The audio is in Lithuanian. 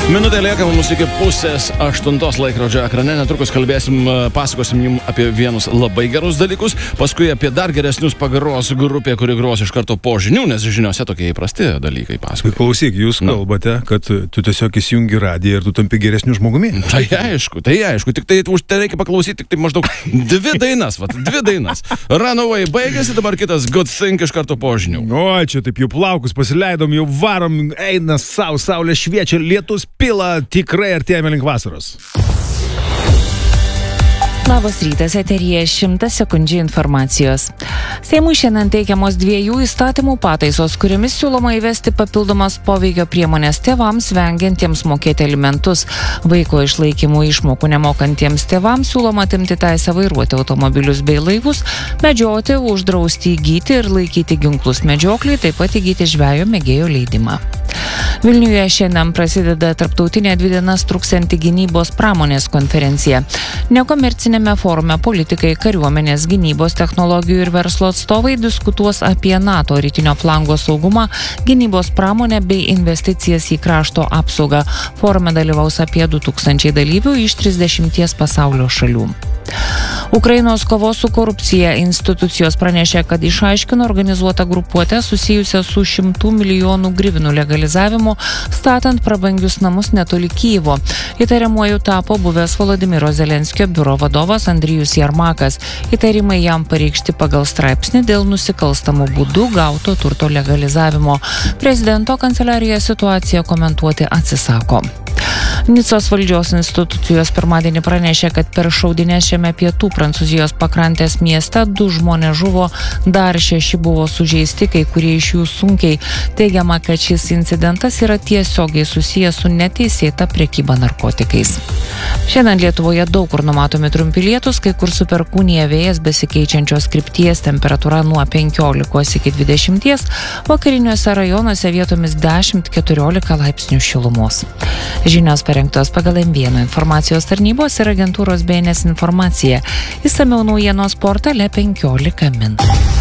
Minutė lieka mums iki 7:30 laikrodžio ekrane. Netrukus pasakosim jums apie vienus labai gerus dalykus, paskui apie dar geresnius pagaros grupė, kuri gros iš karto po žinių, nes žiniuose tokie įprasti dalykai pasakoja. Klausyk, jūs kalbate, kad tu tiesiog įsijungi radiją ir tu tampi geresniu žmogumi. Tai aišku, tik tai už tai reikia paklausyti, tik tai maždaug dvi dainas. Runaway baigėsi, dabar kitas Good Thing iš karto po žinių. O, čia taip jau plaukus pasileidom, jau varom, eina saulė šviečia, lietus pila, tikrai artėjame link vasaros. Labas rytas, eteryje 100 sekundžių informacijos. Seimui šiandien teikiamos 2 įstatymų pataisos, kuriomis siūloma įvesti papildomas poveikio priemonės tėvams vengiantiems mokėti alimentus. Vaiko išlaikymų išmokų nemokantiems tėvams siūloma atimti teisę vairuoti automobilius bei laivus, medžioti, uždrausti įgyti ir laikyti ginklus medžioklį, taip pat įgyti žvejo mėgėjo leidimą. Vilniuje šiandien prasideda tarptautinė 2 dienas truksianti gynybos pramonės konferencija. Nekomercinėme forume politikai, kariuomenės, gynybos technologijų ir verslo atstovai diskutuos apie NATO rytinio flango saugumą, gynybos pramonę bei investicijas į krašto apsaugą. Forume dalyvaus apie 2000 dalyvių iš 30 pasaulio šalių. Ukrainos kovos su korupcija institucijos pranešė, kad išaiškino organizuotą grupuotę susijusią su 100 milijonų grivinų legalizavimu, statant prabangius namus netoli Kyjivo. Įtariamuoju tapo buvęs Volodymyro Zelenskio biuro vadovas Andrijus Jarmakas. Įtarimai jam pareikšti pagal straipsnį dėl nusikalstamų būdų gauto turto legalizavimo. Prezidento kanceliarija situaciją komentuoti atsisako. Nicos valdžios institucijos pirmadienį pranešė, kad per šaudynes šiame pietų Prancūzijos pakrantės mieste 2 žmonės žuvo, dar 6 buvo sužeisti, kai kurie iš jų sunkiai. Teigiama, kad šis incidentas yra tiesiogiai susijęs su neteisėta prekyba narkotikais. Šiandien Lietuvoje daug kur numatomi trumpi lietūs, kai kur su perkūnija vėjas besikeičiančios krypties, temperatūra nuo 15 iki 20, vakariniuose rajonuose vietomis 10-14 laipsnių šilumos. Žinios parengtos pagal M1 informacijos tarnybos ir agentūros BNS informaciją. Išsamiau naujienos portale 15 min.